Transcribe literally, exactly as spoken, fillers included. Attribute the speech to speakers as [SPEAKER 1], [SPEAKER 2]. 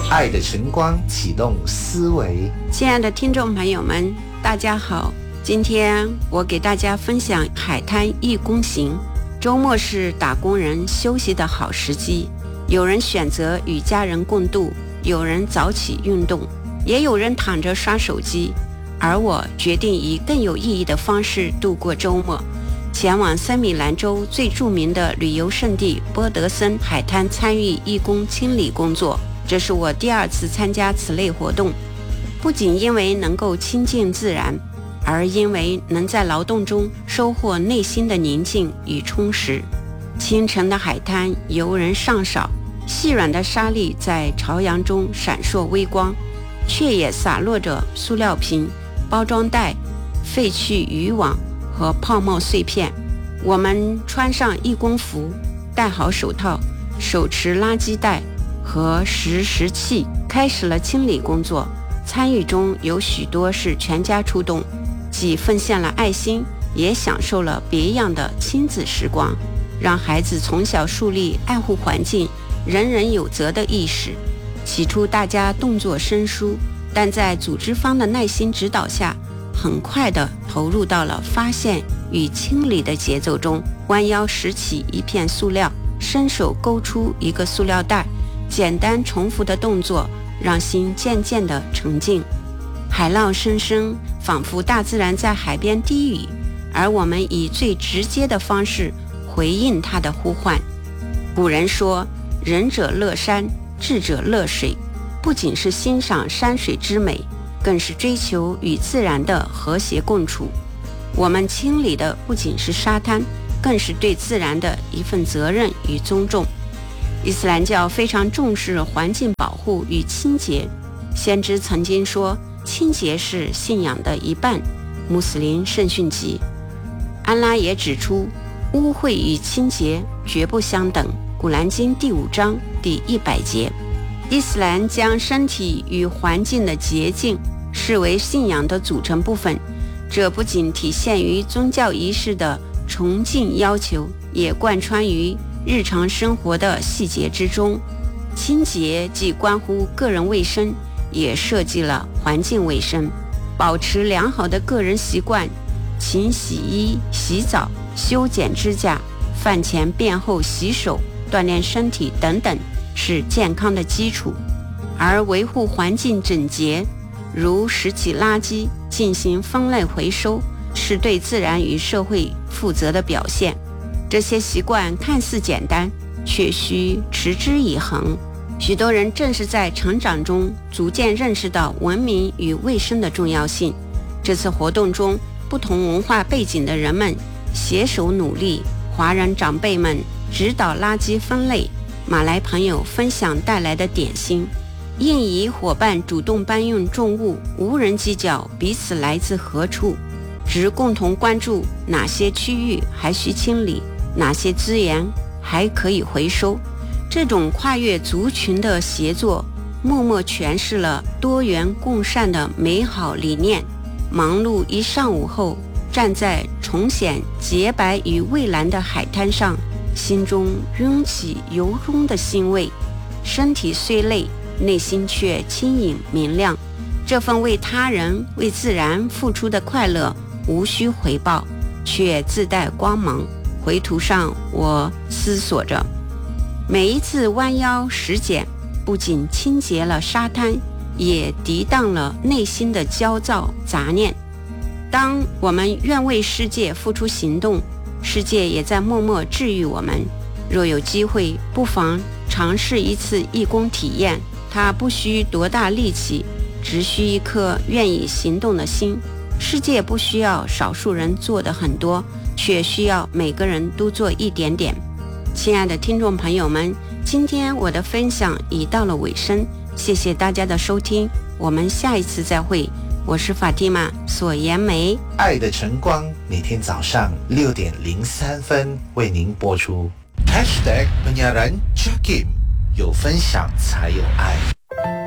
[SPEAKER 1] 爱的晨光启动思维。
[SPEAKER 2] 亲爱的听众朋友们，大家好，今天我给大家分享海滩义工行。周末是打工人休息的好时机，有人选择与家人共度，有人早起运动，也有人躺着刷手机，而我决定以更有意义的方式度过周末，前往森米兰州最著名的旅游胜地波德森海滩参与义工清理工作。这是我第二次参加此类活动，不仅因为能够亲近自然，而因为能在劳动中收获内心的宁静与充实。清晨的海滩游人尚少，细软的沙粒在朝阳中闪烁微光，却也洒落着塑料瓶、包装袋、废弃渔网和泡沫碎片。我们穿上义工服，戴好手套，手持垃圾袋和拾拾器，开始了清理工作。参与中有许多是全家出动，既奉献了爱心，也享受了别样的亲子时光，让孩子从小树立爱护环境、人人有责的意识。起初大家动作生疏，但在组织方的耐心指导下，很快地投入到了发现与清理的节奏中。弯腰拾起一片塑料，伸手勾出一个塑料袋，简单重复的动作让心渐渐地沉静。海浪声声，仿佛大自然在海边低语，而我们以最直接的方式回应它的呼唤。古人说，仁者乐山，智者乐水，不仅是欣赏山水之美，更是追求与自然的和谐共处。我们清理的不仅是沙滩，更是对自然的一份责任与尊重。伊斯兰教非常重视环境保护与清洁，先知曾经说，清洁是信仰的一半，穆斯林圣训集。安拉也指出，污秽与清洁绝不相等，古兰经第五章第一百节。伊斯兰将身体与环境的洁净视为信仰的组成部分，这不仅体现于宗教仪式的崇敬要求，也贯穿于日常生活的细节之中。清洁既关乎个人卫生，也涉及了环境卫生。保持良好的个人习惯，勤洗衣、洗澡、修剪指甲、饭前便后洗手、锻炼身体等等，是健康的基础。而维护环境整洁，如拾起垃圾、进行分类回收，是对自然与社会负责的表现。这些习惯看似简单，却需持之以恒。许多人正是在成长中逐渐认识到文明与卫生的重要性。这次活动中，不同文化背景的人们携手努力，华人长辈们指导垃圾分类，马来朋友分享带来的点心，印尼伙伴主动搬运重物，无人计较彼此来自何处，只共同关注哪些区域还需清理，哪些资源还可以回收。这种跨越族群的协作，默默诠释了多元共善的美好理念。忙碌一上午后，站在重显洁白与蔚蓝的海滩上，心中涌起由衷的欣慰。身体虽累，内心却轻盈明亮。这份为他人、为自然付出的快乐，无需回报，却自带光芒。回途上，我思索着，每一次弯腰拾捡，不仅清洁了沙滩，也涤荡了内心的焦躁杂念。当我们愿为世界付出行动，世界也在默默治愈我们。若有机会，不妨尝试一次义工体验，它不需多大力气，只需一颗愿意行动的心。世界不需要少数人做的很多，却需要每个人都做一点点。亲爱的听众朋友们，今天我的分享已到了尾声，谢谢大家的收听，我们下一次再会。我是法蒂玛索颜梅，
[SPEAKER 1] 爱的晨光每天早上六点零三分为您播出。Hashtag Penyiaran Jakim， 有分享才有爱。